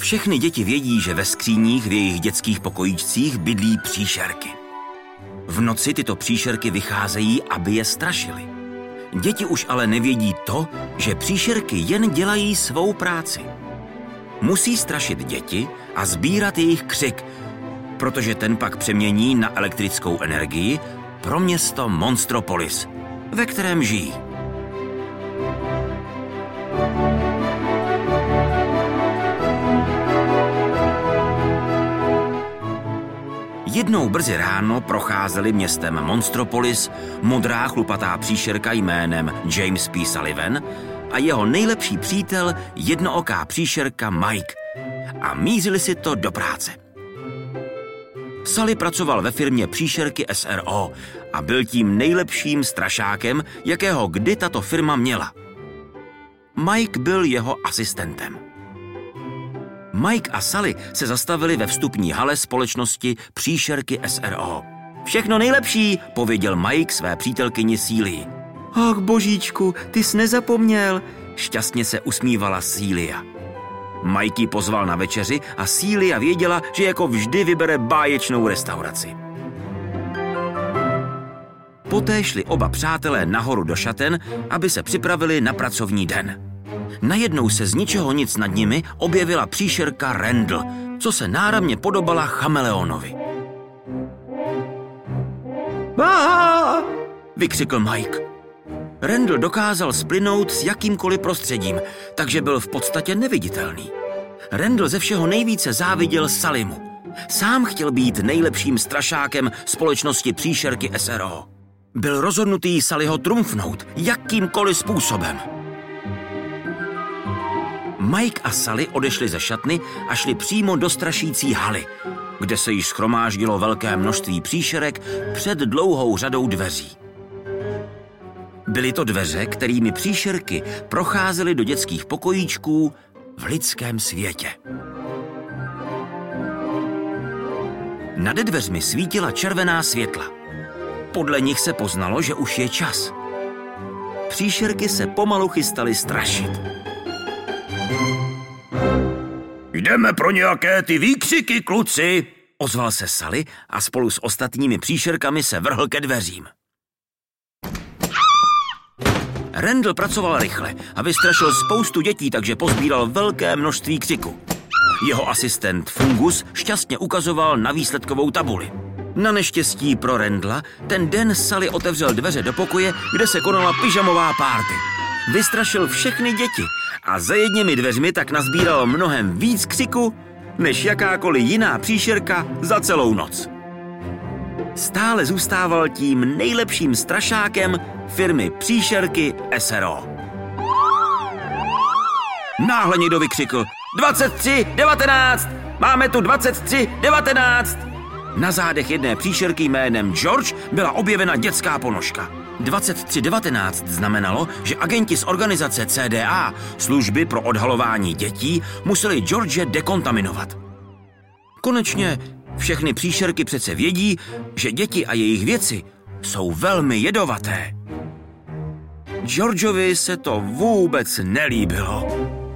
Všechny děti vědí, že ve skříních v jejich dětských pokojíčcích bydlí příšerky. V noci tyto příšerky vycházejí, aby je strašily. Děti už ale nevědí to, že příšerky jen dělají svou práci. Musí strašit děti a sbírat jejich křik, protože ten pak přemění na elektrickou energii pro město Monstropolis, ve kterém žijí. Jednou brzy ráno procházeli městem Monstropolis modrá chlupatá příšerka jménem James P. Sullivan a jeho nejlepší přítel jednooká příšerka Mike a mířili si to do práce. Sully pracoval ve firmě příšerky SRO a byl tím nejlepším strašákem, jakého kdy tato firma měla. Mike byl jeho asistentem. Mike a Sully se zastavili ve vstupní hale společnosti příšerky SRO. Všechno nejlepší, pověděl Mike své přítelkyni Celia. Ach božíčku, ty jsi nezapomněl, šťastně se usmívala Celia. Mike ji pozval na večeři a Celia věděla, že jako vždy vybere báječnou restauraci. Poté šli oba přátelé nahoru do šaten, aby se připravili na pracovní den. Najednou se z ničeho nic nad nimi objevila příšerka Randall, co se náramně podobala chameleonovi. Bá! Vykřikl Mike. Randall dokázal splynout s jakýmkoliv prostředím, takže byl v podstatě neviditelný. Randall ze všeho nejvíce záviděl Sullymu. Sám chtěl být nejlepším strašákem společnosti příšerky SRO. Byl rozhodnutý Sullyho trumfnout jakýmkoliv způsobem. Mike a Sully odešli ze šatny a šli přímo do strašící haly, kde se již shromáždilo velké množství příšerek před dlouhou řadou dveří. Byly to dveře, kterými příšerky procházely do dětských pokojíčků v lidském světě. Nad dveřmi svítila červená světla. Podle nich se poznalo, že už je čas. Příšerky se pomalu chystaly strašit. Jdeme pro nějaké ty výkřiky, kluci, ozval se Sully a spolu s ostatními příšerkami se vrhl ke dveřím. Randall pracoval rychle a vystrašil spoustu dětí, takže pozbíral velké množství křiku. Jeho asistent Fungus šťastně ukazoval na výsledkovou tabuli. Na neštěstí pro Randalla ten den Sully otevřel dveře do pokoje, kde se konala pyžamová párty. Vystrašil všechny děti a za jedněmi dveřmi tak nazbíral mnohem víc křiku, než jakákoliv jiná příšerka za celou noc. Stále zůstával tím nejlepším strašákem firmy příšerky SRO. Náhle někdo vykřikl 23:19! Máme tu 23:19! Na zádech jedné příšerky jménem George byla objevena dětská ponožka. 23:19 znamenalo, že agenti z organizace CDA, služby pro odhalování dětí, museli George dekontaminovat. Konečně všechny příšerky přece vědí, že děti a jejich věci jsou velmi jedovaté. Georgeovi se to vůbec nelíbilo.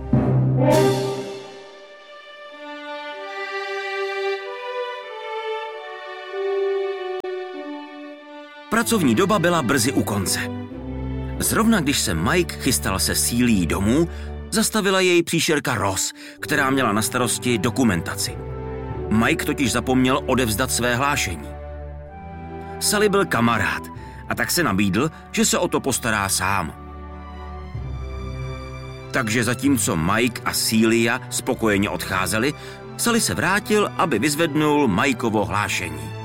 Pracovní doba byla brzy u konce. Zrovna když se Mike chystal se Celií domů, zastavila jej příšerka Ross, která měla na starosti dokumentaci. Mike totiž zapomněl odevzdat své hlášení. Sully byl kamarád a tak se nabídl, že se o to postará sám. Takže zatímco Mike a Celia spokojeně odcházeli, Sully se vrátil, aby vyzvednul Mikeovo hlášení.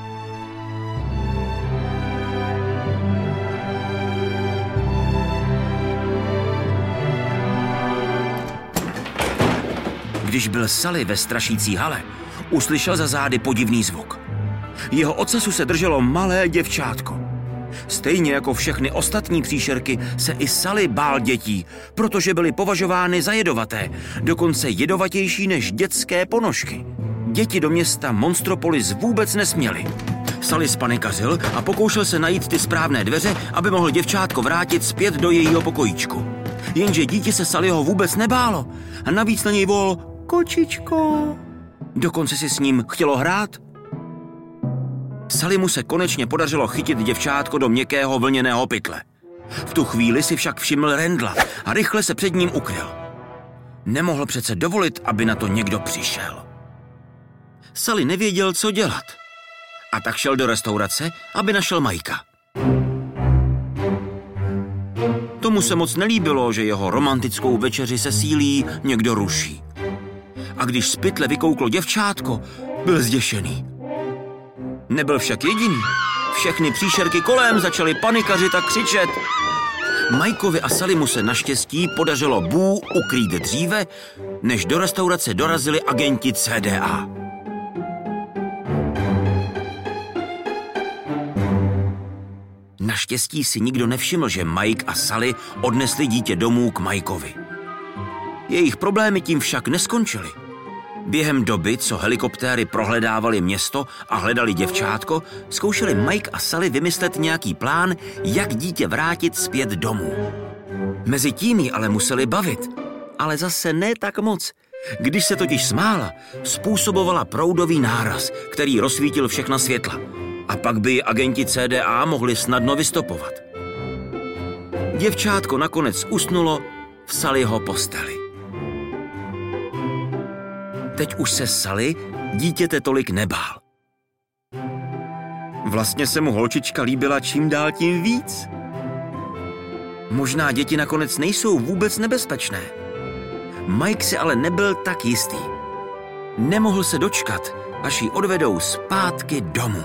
Když byl Sully ve strašící hale, uslyšel za zády podivný zvuk. Jeho ocasu se drželo malé děvčátko. Stejně jako všechny ostatní příšerky se i Sully bál dětí, protože byly považovány za jedovaté, dokonce jedovatější než dětské ponožky. Děti do města Monstropolis vůbec nesměly. Sully spanikařil a pokoušel se najít ty správné dveře, aby mohl děvčátko vrátit zpět do jejího pokojíčku. Jenže dítě se Sullyho vůbec nebálo a navíc na něj volal kočičko. Dokonce si s ním chtělo hrát. Sally mu se konečně podařilo chytit děvčátko do měkkého vlněného pytle. V tu chvíli si však všiml Randla a rychle se před ním ukryl. Nemohl přece dovolit, aby na to někdo přišel. Sally nevěděl, co dělat. A tak šel do restaurace, aby našel Mikea. Tomu se moc nelíbilo, že jeho romantickou večeři se Cecilií někdo ruší. A když z pytle vykouklo děvčátko, byl zděšený. Nebyl však jediný. Všechny příšerky kolem začaly panikařit a křičet. Mikeovi a Sallymu se naštěstí podařilo Boo ukrýt dříve, než do restaurace dorazili agenti CDA. Naštěstí si nikdo nevšiml, že Mike a Sally odnesli dítě domů k Mikeovi. Jejich problémy tím však neskončily. Během doby, co helikoptéry prohledávali město a hledali děvčátko, zkoušeli Mike a Sally vymyslet nějaký plán, jak dítě vrátit zpět domů. Mezitím ji ale museli bavit, ale zase ne tak moc. Když se totiž smála, způsobovala proudový náraz, který rozsvítil všechna světla. A pak by ji agenti CDA mohli snadno vystopovat. Děvčátko nakonec usnulo v Sallyho posteli. Teď už se Sally dítěte tolik nebál. Vlastně se mu holčička líbila čím dál tím víc. Možná děti nakonec nejsou vůbec nebezpečné. Mike si ale nebyl tak jistý. Nemohl se dočkat, až ji odvedou zpátky domů.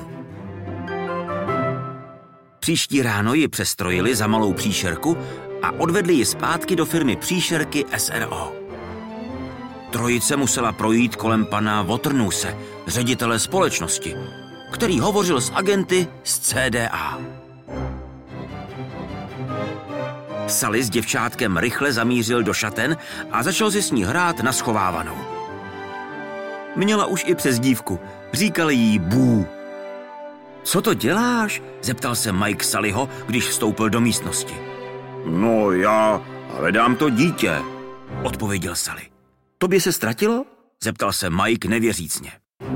Příští ráno ji přestrojili za malou příšerku a odvedli ji zpátky do firmy příšerky SRO. Trojice musela projít kolem pana Waternuse, ředitele společnosti, který hovořil s agenty z CDA. Sally s děvčátkem rychle zamířil do šaten a začal si s ní hrát na schovávanou. Měla už i přezdívku, říkali jí Boo. Co to děláš? Zeptal se Mike Sallyho, když vstoupil do místnosti. No já hledám to dítě, odpověděl Sally. Tobě se ztratilo? Zeptal se Mike nevěřícně.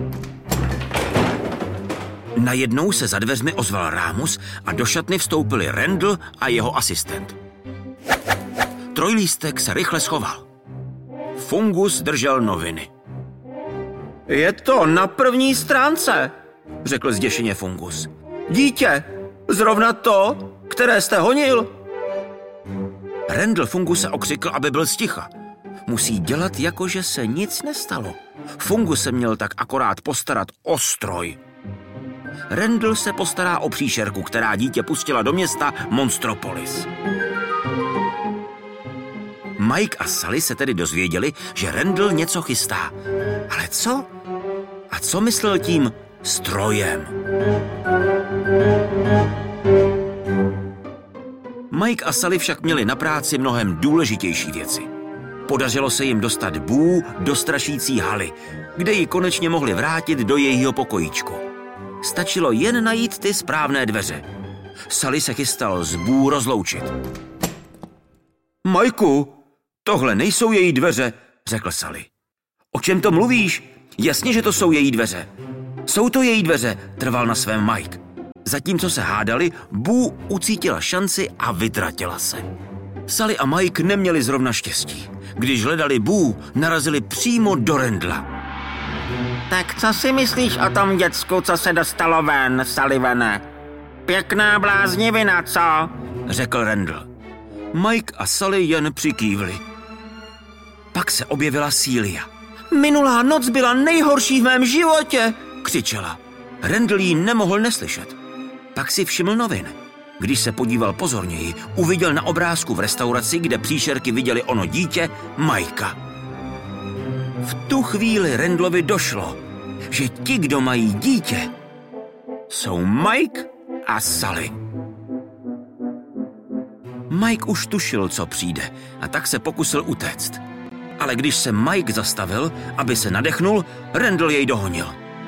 Najednou se za dveřmi ozval rámus a do šatny vstoupili Randall a jeho asistent. Trojlístek se rychle schoval. Fungus držel noviny. Je to na první stránce, řekl zděšeně Fungus. Dítě, zrovna to, které jste honil. Randall Funguse okřikl, aby byl sticha. Musí dělat, jako že se nic nestalo. Fungus se měl tak akorát postarat o stroj. Randall se postará o příšerku, která dítě pustila do města Monstropolis. Mike a Sally se tedy dozvěděli, že Randall něco chystá. Ale co? A co myslel tím strojem? Mike a Sally však měli na práci mnohem důležitější věci. Podařilo se jim dostat Boo do strašící haly, kde ji konečně mohli vrátit do jejího pokojíčku. Stačilo jen najít ty správné dveře. Sally se chystal s Boo rozloučit. Majku, tohle nejsou její dveře, řekl Sally. O čem to mluvíš? Jasně, že to jsou její dveře. Jsou to její dveře, trval na svém Mike. Zatímco se hádali, Boo ucítila šanci a vytratila se. Sally a Mike neměli zrovna štěstí. Když hledali Boo, narazili přímo do Randla. Tak co si myslíš o tom děcku, co se dostalo ven, Sullivane? Pěkná bláznivina, co? Řekl Randall. Mike a Sally jen přikývli. Pak se objevila Celia. Minulá noc byla nejhorší v mém životě, křičela. Randall ji nemohl neslyšet. Pak si všiml novin. Když se podíval pozorněji, uviděl na obrázku v restauraci, kde příšerky viděli ono dítě, Mikea. V tu chvíli Randallovi došlo, že ti, kdo mají dítě, jsou Mike a Sally. Mike už tušil, co přijde, a tak se pokusil utéct. Ale když se Mike zastavil, aby se nadechnul, Randall jej dohonil.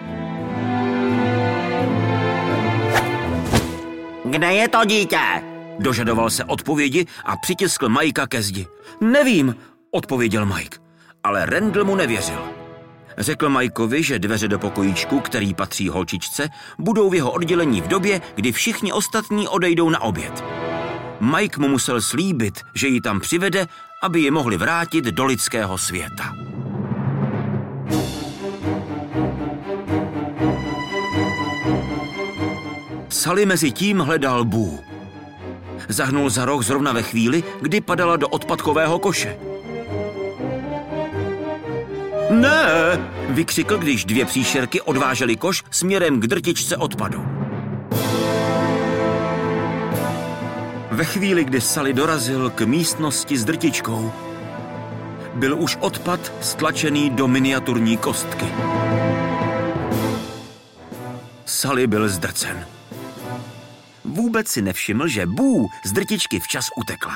Kde je to dítě? Dožadoval se odpovědi a přitiskl Mikea ke zdi. Nevím, odpověděl Mike. ale Randall mu nevěřil. Řekl Mikeovi, že dveře do pokojíčku, který patří holčičce, budou v jeho oddělení v době, kdy všichni ostatní odejdou na oběd. Mike mu musel slíbit, že ji tam přivede, aby ji mohli vrátit do lidského světa. Sally mezi tím hledal Boo. Zahnul za roh zrovna ve chvíli, kdy padala do odpadkového koše. Ne, vykřikl, když 2 příšerky odvážely koš směrem k drtičce odpadu. Ve chvíli, kdy Sally dorazil k místnosti s drtičkou, byl už odpad stlačený do miniaturní kostky. Sally byl zdrcen. Vůbec si nevšiml, že Boo z drtičky včas utekla.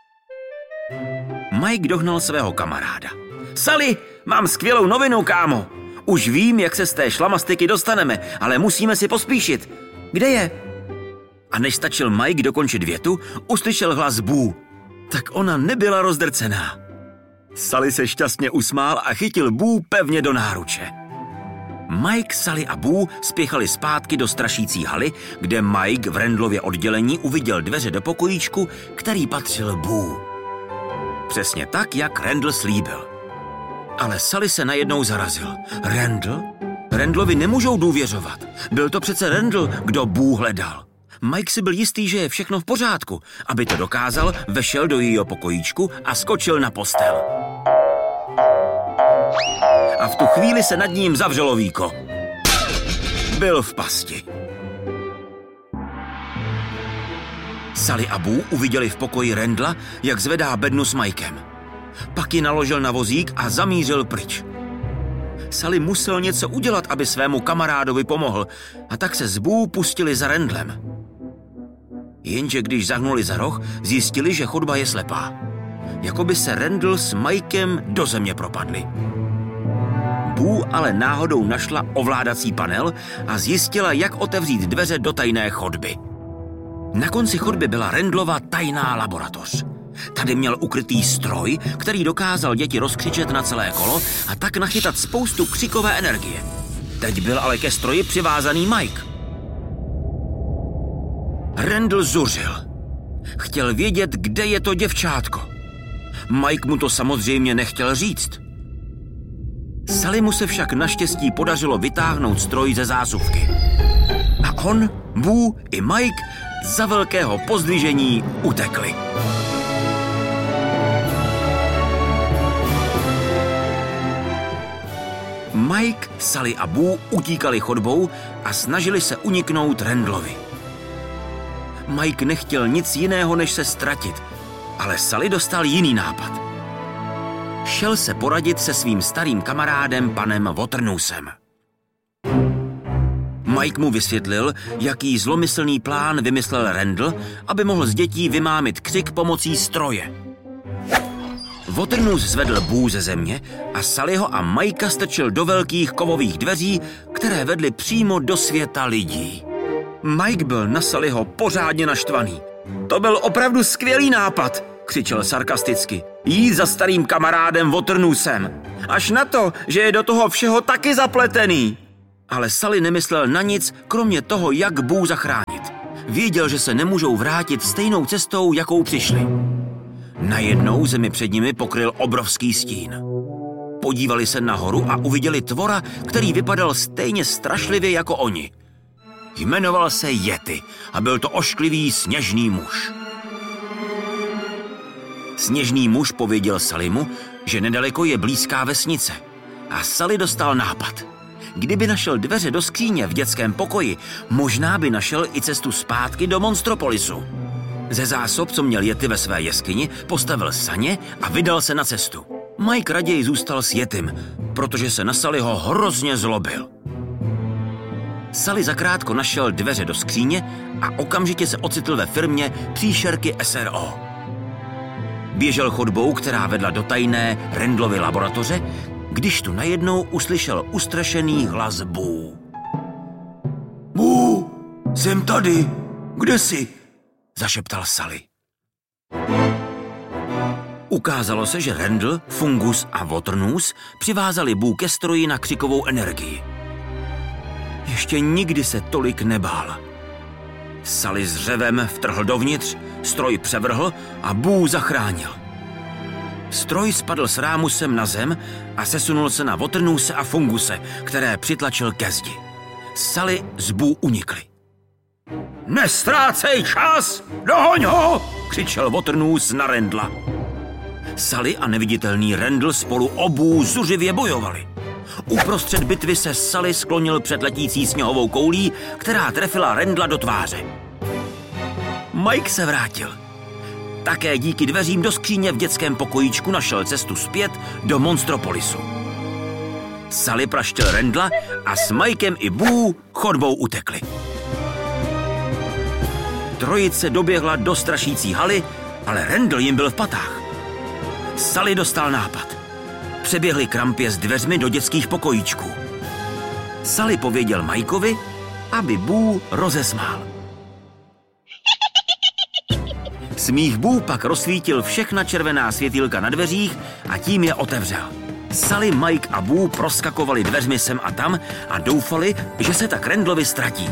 Mike dohnal svého kamaráda. Sally, mám skvělou novinu, kámo. Už vím, jak se z té šlamastyky dostaneme, ale musíme si pospíšit. Kde je? A než stačil Mike dokončit větu, uslyšel hlas Boo. Tak ona nebyla rozdrcená. Sally se šťastně usmál a chytil Boo pevně do náruče. Mike, Sally a Boo spěchali zpátky do strašící haly, kde Mike v Randlově oddělení uviděl dveře do pokojíčku, který patřil Boo. Přesně tak, jak Randall slíbil. Ale Sally se najednou zarazil. Randall? Randlovi nemůžou důvěřovat. Byl to přece Randall, kdo Boo hledal. Mike si byl jistý, že je všechno v pořádku. Aby to dokázal, vešel do jejího pokojíčku a skočil na postel. A v tu chvíli se nad ním zavřelo víko. Byl v pasti. Sally a Boo uviděli v pokoji Randla, jak zvedá bednu s Mikem. Pak ji naložil na vozík a zamířil pryč. Sally musel něco udělat, aby svému kamarádovi pomohl, a tak se s Boo pustili za Randlem. Jenže když zahnuli za roh, zjistili, že chodba je slepá. Jakoby se Randall s Mikem do země propadli. Boo ale náhodou našla ovládací panel a zjistila, jak otevřít dveře do tajné chodby. Na konci chodby byla Randlova tajná laboratoř. Tady měl ukrytý stroj, který dokázal děti rozkřičet na celé kolo a tak nachytat spoustu křikové energie. Teď byl ale ke stroji přivázaný Mike. Randall zuřil. Chtěl vědět, kde je to děvčátko. Mike mu to samozřejmě nechtěl říct. Sally mu se však naštěstí podařilo vytáhnout stroj ze zásuvky. A on, Boo i Mike za velkého pozdvižení utekli. Mike, Sally a Boo utíkali chodbou a snažili se uniknout Randlovi. Mike nechtěl nic jiného, než se ztratit, ale Sally dostal jiný nápad. Šel se poradit se svým starým kamarádem panem Waternoosem. Mike mu vysvětlil, jaký zlomyslný plán vymyslel Randall, aby mohl z dětí vymámit křik pomocí stroje. Waternoos zvedl Boo ze země a Sallyho a Mikea strčil do velkých kovových dveří, které vedly přímo do světa lidí. Mike byl na Sallyho pořádně naštvaný. To byl opravdu skvělý nápad, křičel sarkasticky. Jít za starým kamarádem Waternoosem. Až na to, že je do toho všeho taky zapletený. Ale Sally nemyslel na nic, kromě toho, jak Boo zachránit. Věděl, že se nemůžou vrátit stejnou cestou, jakou přišli. Najednou zemi před nimi pokryl obrovský stín. Podívali se nahoru a uviděli tvora, který vypadal stejně strašlivě jako oni. Jmenoval se Yeti a byl to ošklivý sněžný muž. Sněžný muž pověděl Sallymu, že nedaleko je blízká vesnice. A Sally dostal nápad. Kdyby našel dveře do skříně v dětském pokoji, možná by našel i cestu zpátky do Monstropolisu. Ze zásob, co měl Yeti ve své jeskyni, postavil saně a vydal se na cestu. Mike raději zůstal s Yetim, protože se na Sallyho hrozně zlobil. Sally zakrátko našel dveře do skříně a okamžitě se ocitl ve firmě příšerky SRO. Běžel chodbou, která vedla do tajné Randlovy laboratoře, když tu najednou uslyšel ustrašený hlas Boo. Boo, jsem tady, kde jsi? Zašeptal Sally. Ukázalo se, že Randall, Fungus a Waternoose přivázali Boo ke stroji na křikovou energii. Ještě nikdy se tolik nebál. Sally s řevem vtrhl dovnitř, stroj převrhl a Boo zachránil. Stroj spadl s rámusem na zem a sesunul se na Waternoose a Funguse, které přitlačil ke zdi. Sally z Boo unikly. Nestrácej čas! Dohoň ho! Křičel Waternoose na Randla. Sally a neviditelný Randall spolu obů zuřivě bojovali. Uprostřed bitvy se Sally sklonil před letící sněhovou koulí, která trefila Randla do tváře. Mike se vrátil. Také díky dveřím do skříně v dětském pokojíčku našel cestu zpět do Monstropolisu. Sally praštil Randla a s Mikem i Boo chodbou utekli. Trojice doběhla do strašící haly, ale Randall jim byl v patách. Sally dostal nápad. Přeběhli krampě s dveřmi do dětských pokojíčků. Sally pověděl Mikeovi, aby Boo rozesmál. Smích Boo pak rozsvítil všechna červená světýlka na dveřích a tím je otevřel. Sally, Mike a Boo proskakovali dveřmi sem a tam a doufali, že se tak Randallovi ztratí.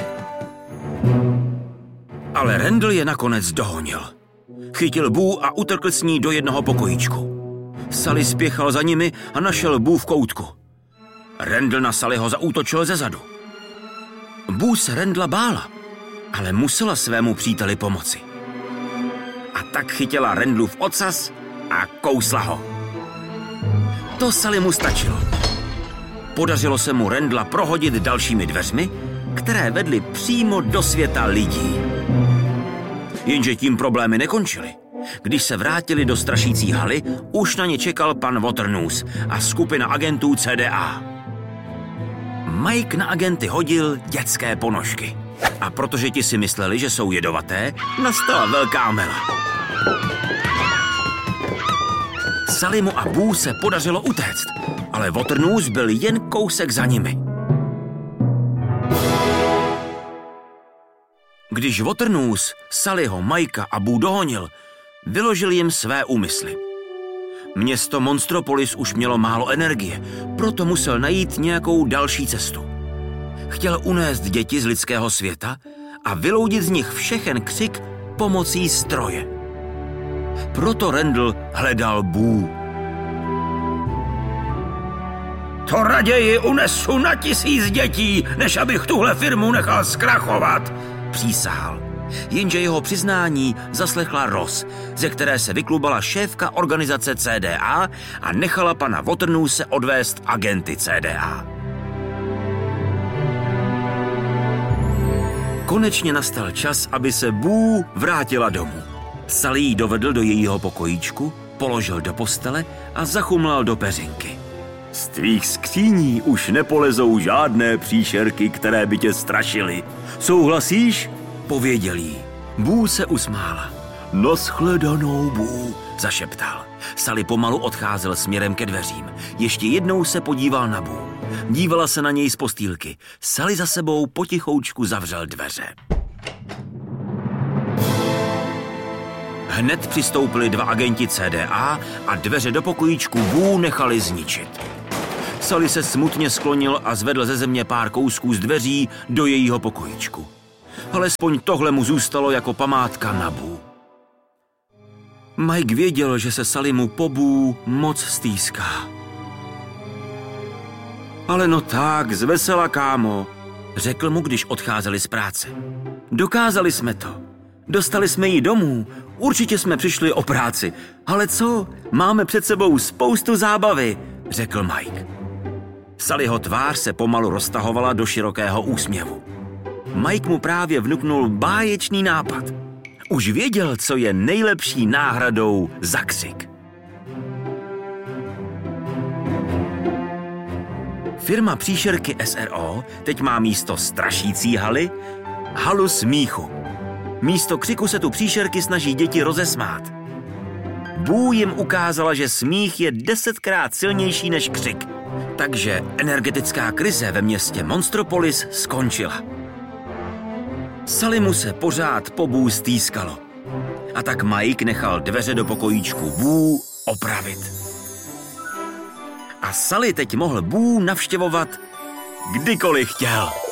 Ale Randall je nakonec dohonil. Chytil Boo a utrkl s ní do jednoho pokojíčku. Sally spěchal za nimi a našel Boo v koutku. Randall na Sallyho zaútočil zezadu. Boo se Randalla bála, ale musela svému příteli pomoci. A tak chytila Randallův ocas a kousla ho. To Sally mu stačilo. Podařilo se mu Randalla prohodit dalšími dveřmi, které vedly přímo do světa lidí. Jenže tím problémy nekončily. Když se vrátili do strašící haly, už na ně čekal pan Waternoose a skupina agentů CDA. Mike na agenty hodil dětské ponožky. A protože ti si mysleli, že jsou jedovaté, nastala velká mela. Sallymu a Boo se podařilo utéct, ale Waternoose byl jen kousek za nimi. Když Waternoose Sallyho, Mikea a Boo dohonil, vyložil jim své úmysly. Město Monstropolis už mělo málo energie, proto musel najít nějakou další cestu. Chtěl unést děti z lidského světa a vyloudit z nich všechen křik pomocí stroje. Proto Randall hledal Boo. To raději unesu na 1000 dětí, než abych tuhle firmu nechal zkrachovat, přísahal. Jenže jeho přiznání zaslechla Roz, ze které se vyklubala šéfka organizace CDA a nechala pana Waternoose odvést agenty CDA. Konečně nastal čas, aby se Boo vrátila domů. Sally ji dovedl do jejího pokojíčku, položil do postele a zachumlal do peřinky. Z tvých skříní už nepolezou žádné příšerky, které by tě strašily. Souhlasíš? Pověděl jí. Boo se usmála. Naschledanou, Boo, zašeptal. Sally pomalu odcházel směrem ke dveřím. Ještě jednou se podíval na Boo. Dívala se na něj z postýlky. Sally za sebou potichoučku zavřel dveře. Hned přistoupili 2 agenti CDA a dveře do pokojíčku Boo nechali zničit. Sally se smutně sklonil a zvedl ze země pár kousků z dveří do jejího pokojíčku. Alespoň tohle mu zůstalo jako památka na Boo. Mike věděl, že se Sally mu po Boo moc stýská. Ale no tak, zvesela, kámo, řekl mu, když odcházeli z práce. Dokázali jsme to. Dostali jsme ji domů. Určitě jsme přišli o práci. Ale co? Máme před sebou spoustu zábavy, řekl Mike. Sallyho tvář se pomalu roztahovala do širokého úsměvu. Mike mu právě vnuknul báječný nápad. Už věděl, co je nejlepší náhradou za křik. Firma příšerky SRO teď má místo strašící haly halu smíchu. Místo křiku se tu příšerky snaží děti rozesmát. Boo jim ukázala, že smích je 10krát silnější než křik. Takže energetická krize ve městě Monstropolis skončila. Sallymu se pořád po Boo stýskalo. a tak Mike nechal dveře do pokojíčku Boo opravit. A Sally teď mohl Boo navštěvovat kdykoliv chtěl.